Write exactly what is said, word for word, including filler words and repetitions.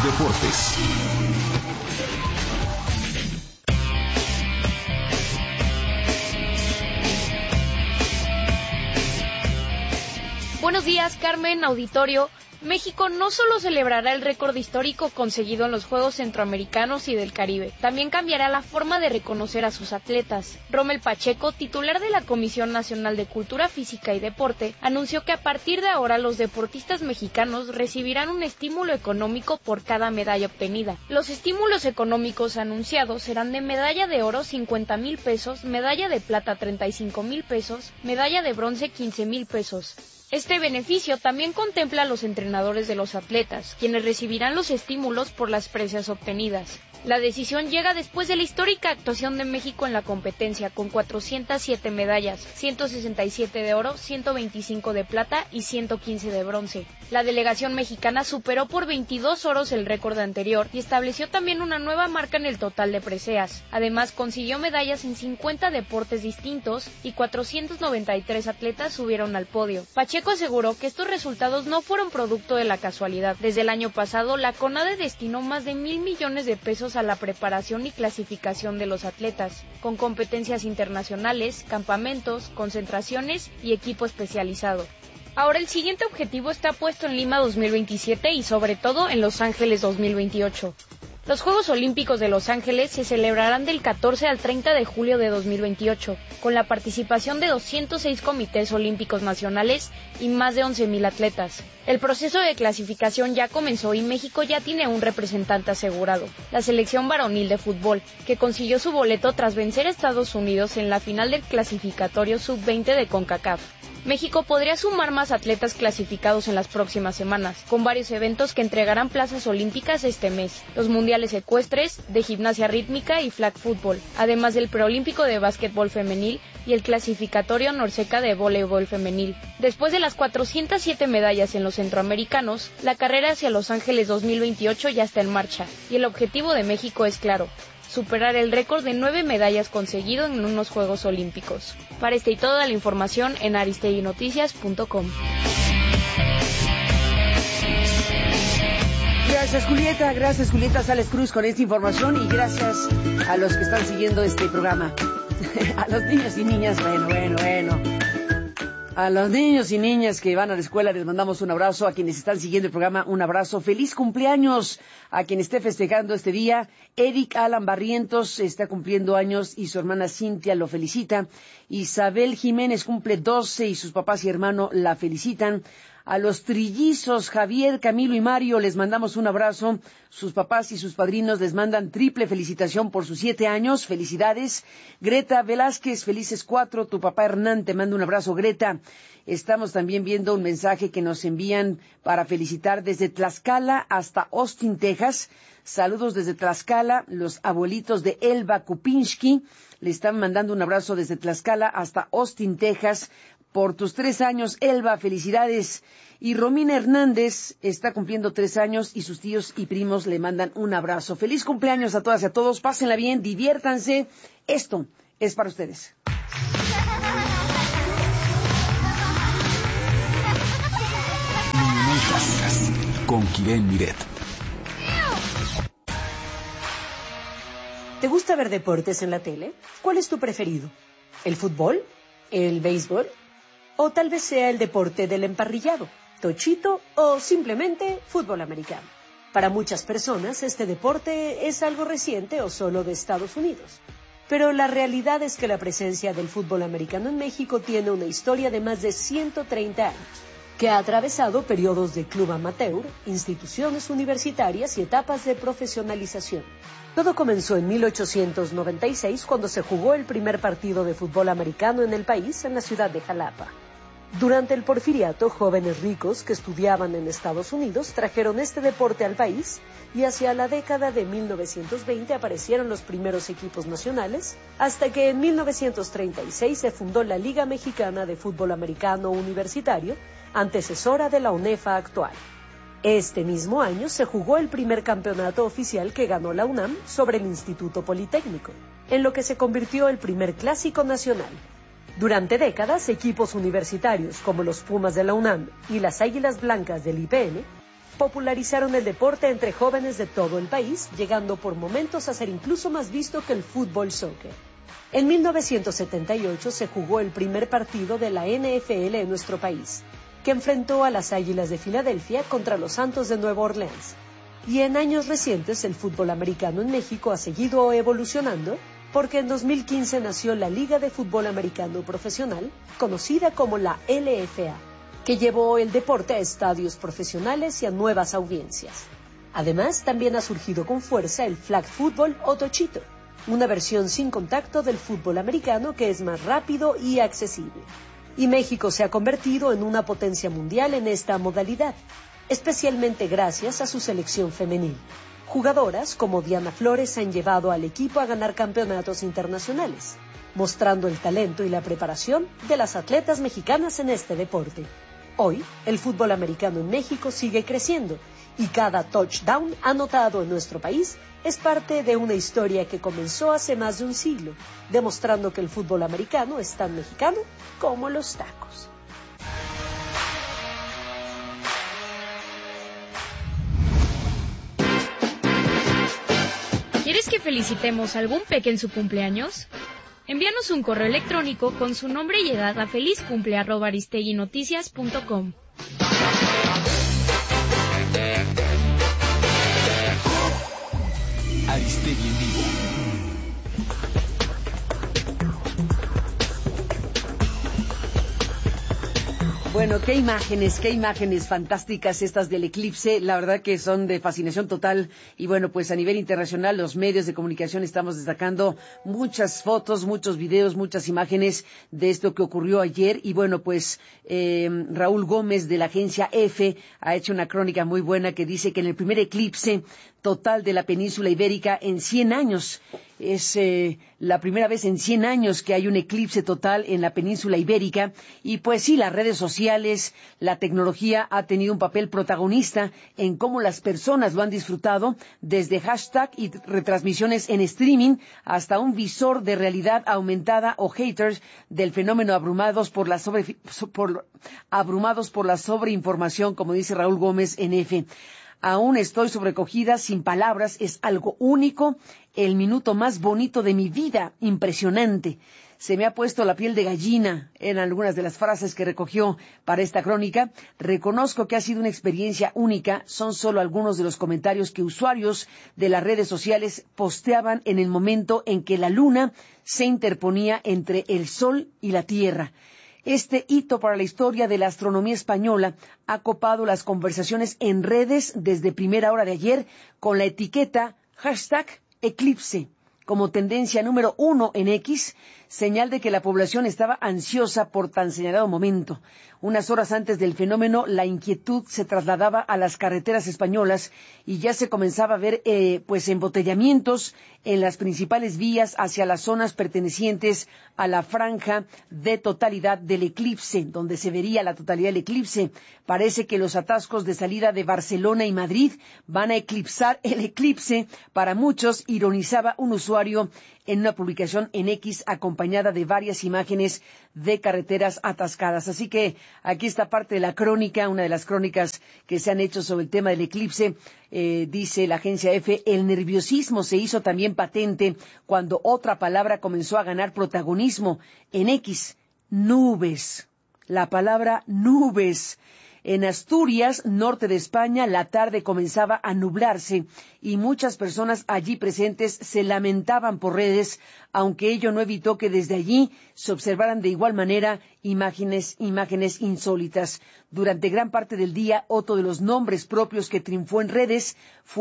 Deportes. Buenos días, Carmen, auditorio. México no solo celebrará el récord histórico conseguido en los Juegos Centroamericanos y del Caribe, también cambiará la forma de reconocer a sus atletas. Rommel Pacheco, titular de la Comisión Nacional de Cultura Física y Deporte, anunció que a partir de ahora los deportistas mexicanos recibirán un estímulo económico por cada medalla obtenida. Los estímulos económicos anunciados serán de medalla de oro cincuenta mil pesos, medalla de plata treinta y cinco mil pesos, medalla de bronce quince mil pesos. Este beneficio también contempla a los entrenadores de los atletas, quienes recibirán los estímulos por las preseas obtenidas. La decisión llega después de la histórica actuación de México en la competencia, con cuatrocientas siete medallas, ciento sesenta y siete de oro, ciento veinticinco de plata y ciento quince de bronce. La delegación mexicana superó por veintidós oros el récord anterior y estableció también una nueva marca en el total de preseas. Además, consiguió medallas en cincuenta deportes distintos y cuatrocientos noventa y tres atletas subieron al podio. Pacheco aseguró que estos resultados no fueron producto de la casualidad. Desde el año pasado, la CONADE destinó más de mil millones de pesos a la preparación y clasificación de los atletas, con competencias internacionales, campamentos, concentraciones y equipo especializado. Ahora el siguiente objetivo está puesto en Lima dos mil veintisiete y sobre todo en Los Ángeles dos mil veintiocho. Los Juegos Olímpicos de Los Ángeles se celebrarán del catorce al treinta de julio de dos mil veintiocho, con la participación de doscientos seis comités olímpicos nacionales y más de once mil atletas. El proceso de clasificación ya comenzó y México ya tiene un representante asegurado, la selección varonil de fútbol, que consiguió su boleto tras vencer a Estados Unidos en la final del clasificatorio sub veinte de CONCACAF. México podría sumar más atletas clasificados en las próximas semanas, con varios eventos que entregarán plazas olímpicas este mes, los mundiales ecuestres, de gimnasia rítmica y flag football, además del preolímpico de básquetbol femenil y el clasificatorio Norseca de voleibol femenil. Después de las cuatrocientas siete medallas en los centroamericanos, la carrera hacia Los Ángeles dos mil veintiocho ya está en marcha, y el objetivo de México es claro: superar el récord de nueve medallas conseguido en unos Juegos Olímpicos. Para esta y toda la información en aristeguinoticias punto com. Gracias, Julieta, gracias, Julieta Sales Cruz, con esta información, y gracias a los que están siguiendo este programa. A los niños y niñas, bueno, bueno, bueno. A los niños y niñas que van a la escuela les mandamos un abrazo. A quienes están siguiendo el programa, un abrazo. ¡Feliz cumpleaños! A quien esté festejando este día, Eric Alan Barrientos está cumpliendo años y su hermana Cintia lo felicita. Isabel Jiménez cumple doce y sus papás y hermano la felicitan. A los trillizos Javier, Camilo y Mario les mandamos un abrazo. Sus papás y sus padrinos les mandan triple felicitación por sus siete años. Felicidades. Greta Velázquez, felices cuatro. Tu papá Hernán te manda un abrazo, Greta. Estamos también viendo un mensaje que nos envían para felicitar desde Tlaxcala hasta Austin, Texas. Saludos desde Tlaxcala, los abuelitos de Elba Kupinski. Le están mandando un abrazo desde Tlaxcala hasta Austin, Texas. Por tus tres años, Elba, felicidades. Y Romina Hernández está cumpliendo tres años y sus tíos y primos le mandan un abrazo. Feliz cumpleaños a todas y a todos. Pásenla bien, diviértanse. Esto es para ustedes. Con Kiren Miret. ¿Te gusta ver deportes en la tele? ¿Cuál es tu preferido? ¿El fútbol? ¿El béisbol? O tal vez sea el deporte del emparrillado, tochito o simplemente fútbol americano. Para muchas personas este deporte es algo reciente o solo de Estados Unidos. Pero la realidad es que la presencia del fútbol americano en México tiene una historia de más de ciento treinta años, que ha atravesado periodos de club amateur, instituciones universitarias y etapas de profesionalización. Todo comenzó en mil ochocientos noventa y seis, cuando se jugó el primer partido de fútbol americano en el país, en la ciudad de Jalapa. Durante el Porfiriato, jóvenes ricos que estudiaban en Estados Unidos trajeron este deporte al país, y hacia la década de mil novecientos veinte aparecieron los primeros equipos nacionales, hasta que en mil novecientos treinta y seis se fundó la Liga Mexicana de Fútbol Americano Universitario, antecesora de la UNEFA actual. Este mismo año se jugó el primer campeonato oficial que ganó la UNAM sobre el Instituto Politécnico, en lo que se convirtió el primer clásico nacional. Durante décadas, equipos universitarios como los Pumas de la UNAM y las Águilas Blancas del I P N popularizaron el deporte entre jóvenes de todo el país, llegando por momentos a ser incluso más visto que el fútbol soccer. En mil novecientos setenta y ocho se jugó el primer partido de la N F L en nuestro país, que enfrentó a las Águilas de Filadelfia contra los Santos de Nueva Orleans. Y en años recientes el fútbol americano en México ha seguido evolucionando, porque en dos mil quince nació la Liga de Fútbol Americano Profesional, conocida como la L F A, que llevó el deporte a estadios profesionales y a nuevas audiencias. Además, también ha surgido con fuerza el flag football o tochito, una versión sin contacto del fútbol americano que es más rápido y accesible. Y México se ha convertido en una potencia mundial en esta modalidad, especialmente gracias a su selección femenil. Jugadoras como Diana Flores han llevado al equipo a ganar campeonatos internacionales, mostrando el talento y la preparación de las atletas mexicanas en este deporte. Hoy, el fútbol americano en México sigue creciendo y cada touchdown anotado en nuestro país es parte de una historia que comenzó hace más de un siglo, demostrando que el fútbol americano es tan mexicano como los tacos. ¿Quieres que felicitemos a algún peque en su cumpleaños? Envíanos un correo electrónico con su nombre y edad a felizcumple arroba aristeguinoticias punto com. Aristegui en vivo. Bueno, qué imágenes, qué imágenes fantásticas estas del eclipse, la verdad que son de fascinación total y bueno, pues a nivel internacional los medios de comunicación estamos destacando muchas fotos, muchos videos, muchas imágenes de esto que ocurrió ayer y bueno, pues eh, Raúl Gómez de la agencia EFE ha hecho una crónica muy buena que dice que en el primer eclipse total de la península ibérica en cien años, es eh, la primera vez en cien años que hay un eclipse total en la península ibérica y pues sí, las redes sociales, la tecnología ha tenido un papel protagonista en cómo las personas lo han disfrutado, desde hashtag y retransmisiones en streaming hasta un visor de realidad aumentada o haters del fenómeno abrumados por la sobre, por, abrumados por la sobreinformación, como dice Raúl Gómez en F. Aún estoy sobrecogida, sin palabras, es algo único, el minuto más bonito de mi vida, impresionante. Se me ha puesto la piel de gallina en algunas de las frases que recogió para esta crónica. Reconozco que ha sido una experiencia única, son solo algunos de los comentarios que usuarios de las redes sociales posteaban en el momento en que la luna se interponía entre el sol y la tierra. Este hito para la historia de la astronomía española ha copado las conversaciones en redes desde primera hora de ayer con la etiqueta hashtag eclipse como tendencia número uno en X, señal de que la población estaba ansiosa por tan señalado momento. Unas horas antes del fenómeno, la inquietud se trasladaba a las carreteras españolas y ya se comenzaba a ver eh, pues embotellamientos en las principales vías hacia las zonas pertenecientes a la franja de totalidad del eclipse, donde se vería la totalidad del eclipse. Parece que los atascos de salida de Barcelona y Madrid van a eclipsar el eclipse. Para muchos, ironizaba un usuario en una publicación en X acompañada de varias imágenes de carreteras atascadas. Así que aquí está parte de la crónica, una de las crónicas que se han hecho sobre el tema del eclipse. Eh, dice la agencia EFE, el nerviosismo se hizo también patente cuando otra palabra comenzó a ganar protagonismo en X, nubes. La palabra nubes. En Asturias, norte de España, la tarde comenzaba a nublarse y muchas personas allí presentes se lamentaban por redes, aunque ello no evitó que desde allí se observaran de igual manera imágenes, imágenes insólitas. Durante gran parte del día, otro de los nombres propios que triunfó en redes fue